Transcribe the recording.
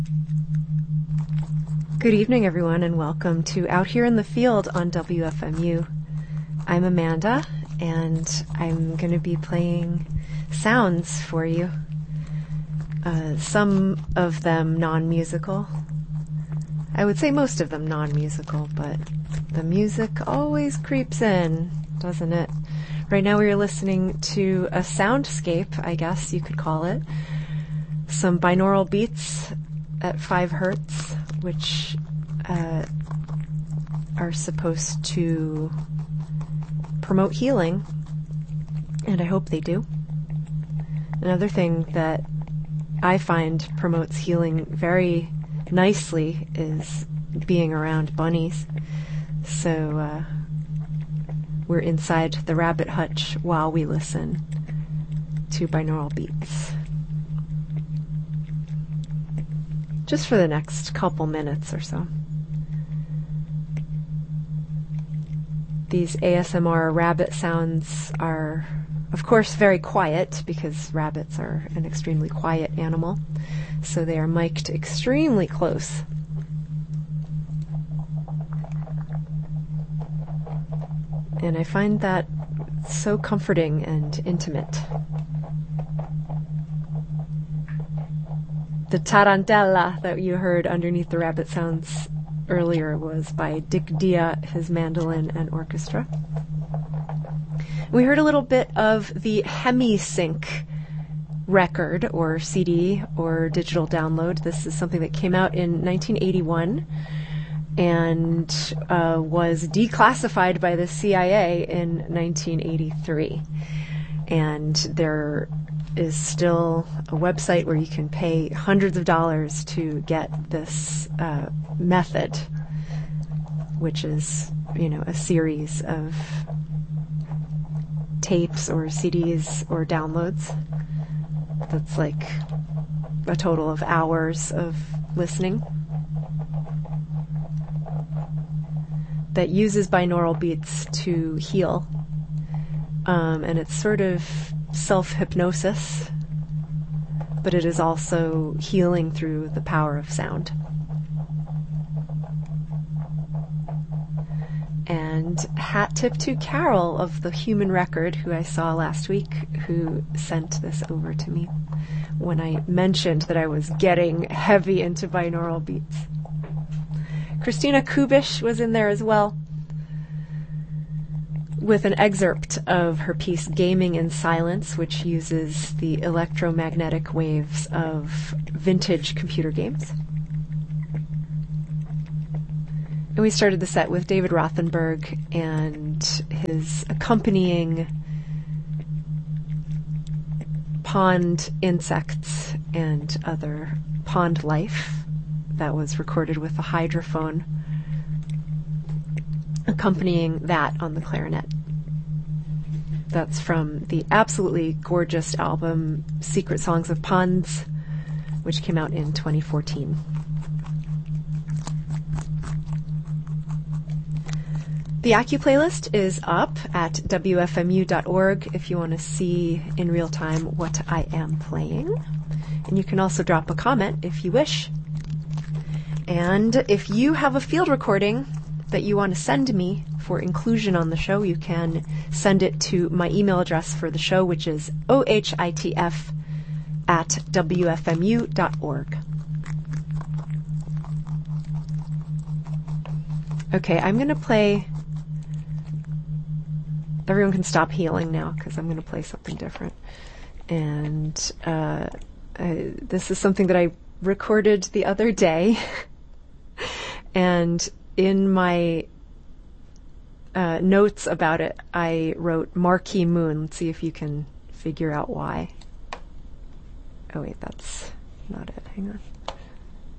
Good evening, everyone, and welcome to Out Here in the Field on WFMU. I'm Amanda, and I'm going to be playing sounds for you. Some of them non-musical. I would say most of them non-musical, but the music always creeps in, doesn't it? Right now we are listening to a soundscape, I guess you could call it. Some binaural beats at 5 hertz, which are supposed to promote healing, and I hope they do. Another thing that I find promotes healing very nicely is being around bunnies. So we're inside the rabbit hutch while we listen to binaural beats. Just for the next couple minutes or so. These ASMR rabbit sounds are, of course, very quiet because rabbits are an extremely quiet animal. So they are mic'd extremely close. And I find that so comforting and intimate. The tarantella that you heard underneath the rabbit sounds earlier was by Dick Dia, his mandolin and orchestra. We heard a little bit of the Hemisync record or CD or digital download. This is something that came out in 1981 and was declassified by the CIA in 1983. And there is still a website where you can pay hundreds of dollars to get this method, which is, a series of tapes or CDs or downloads. That's like a total of hours of listening that uses binaural beats to heal. And it's sort of self-hypnosis, but it is also healing through the power of sound. And hat tip to Carol of the Human Record, who I saw last week, who sent this over to me when I mentioned that I was getting heavy into binaural beats. Christina Kubish was in there as well, with an excerpt of her piece Gaming in Silence, which uses the electromagnetic waves of vintage computer games. And we started the set with David Rothenberg and his accompanying pond insects and other pond life that was recorded with a hydrophone, accompanying that on the clarinet. That's from the absolutely gorgeous album Secret Songs of Ponds, which came out in 2014. The AccuPlaylist is up at wfmu.org if you want to see in real time what I am playing. And you can also drop a comment if you wish. And if you have a field recording that you want to send me for inclusion on the show, you can send it to my email address for the show, which is ohitf@wfmu.org. Okay, I'm going to play... Everyone can stop healing now because I'm going to play something different. And this is something that I recorded the other day. And in my notes about it, I wrote Marquee Moon. Let's see if you can figure out why. Oh wait, that's not it. Hang on.